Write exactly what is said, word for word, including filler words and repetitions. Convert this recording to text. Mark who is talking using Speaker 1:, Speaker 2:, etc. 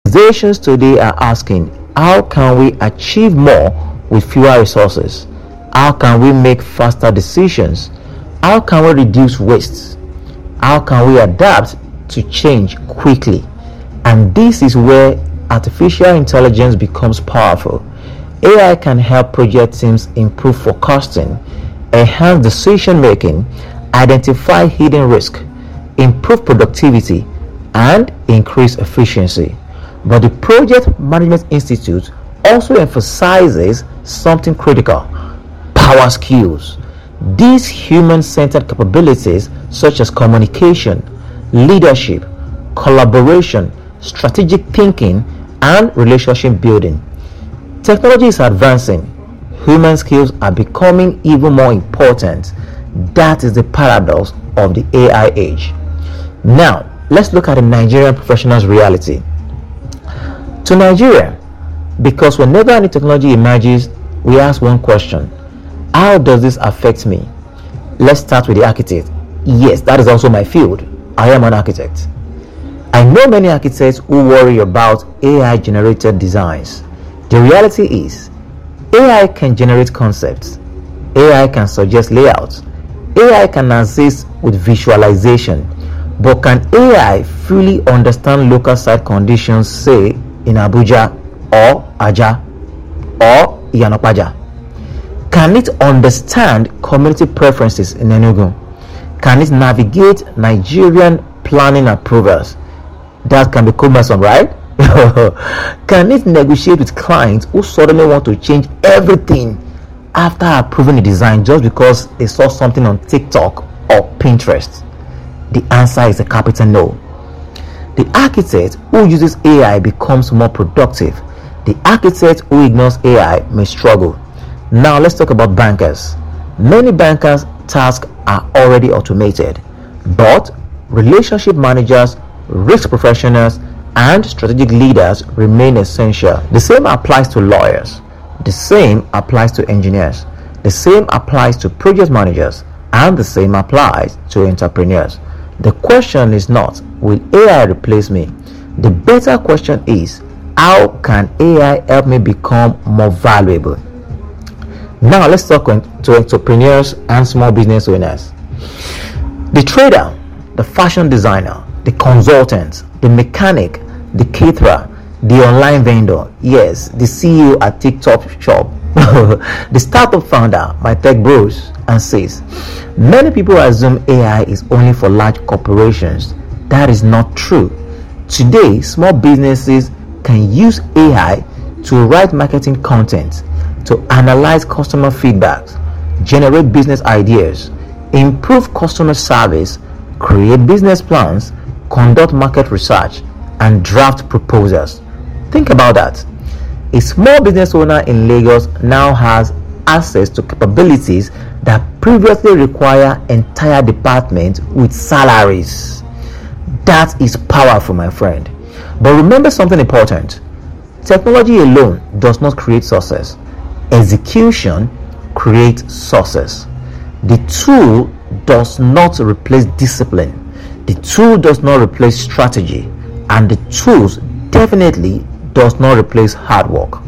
Speaker 1: Organizations today are asking, how can we achieve more with fewer resources? How can we make faster decisions? How can we reduce waste? How can we adapt to change quickly? And this is where artificial intelligence becomes powerful. A I can help project teams improve forecasting, enhance decision making, identify hidden risk, improve productivity, and increase efficiency. But the Project Management Institute also emphasizes something critical: power skills. These human-centered capabilities, such as communication, leadership, collaboration, strategic thinking, and relationship building. Technology is advancing. Human skills are becoming even more important. That is the paradox of the A I age. Now, let's look at the Nigerian professionals' reality. To Nigeria, because whenever any technology emerges, we ask one question: how does this affect me? Let's start with the architect. Yes, that is also my field. I am an architect. I know many architects who worry about A I generated designs. The reality is, A I can generate concepts. A I can suggest layouts. A I can assist with visualization. But can A I fully understand local site conditions, say in Abuja or Aja or Iyanopaja? Can it understand community preferences in Enugu? Can it navigate Nigerian planning approvals? That can be cumbersome, right? Can it negotiate with clients who suddenly want to change everything after approving the design just because they saw something on TikTok or Pinterest? The answer is a capital no. The architect who uses A I becomes more productive. The architect who ignores A I may struggle. Now let's talk about bankers. Many bankers' tasks are already automated, but relationship managers, risk professionals, and strategic leaders remain essential. The same applies to lawyers. The same applies to engineers. The same applies to project managers. And the same applies to entrepreneurs. The question is not, will A I replace me? The better question is, how can A I help me become more valuable? Now let's talk to entrepreneurs and small business owners. The trader, the fashion designer, the consultant, the mechanic, the caterer, the online vendor, yes, the C E O at TikTok shop, the startup founder, my tech bros, and says, many people assume A I is only for large corporations. That is not true. Today, small businesses can use A I to write marketing content, to analyze customer feedbacks, generate business ideas, improve customer service, create business plans, conduct market research, and draft proposals. Think about that. A small business owner in Lagos now has access to capabilities that previously require entire departments with salaries. That is powerful, my friend. But remember something important. Technology alone does not create success. Execution creates success. The tool does not replace discipline. The tool does not replace strategy. And the tools definitely does not replace hard work.